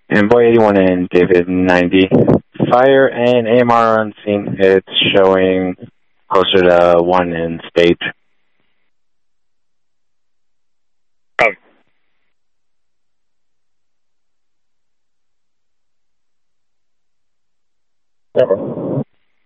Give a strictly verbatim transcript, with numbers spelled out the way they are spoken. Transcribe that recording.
Envoy eighty-one and David ninety. Fire and A M R on scene. It's showing closer to one in stage. Oh. Never.